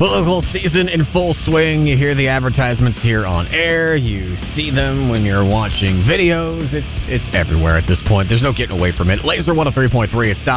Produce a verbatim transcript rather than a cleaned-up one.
Political season in full swing. You hear the advertisements here on air. You see them when you're watching videos. It's it's everywhere at this point. There's no getting away from it. Laser one oh three point three. It's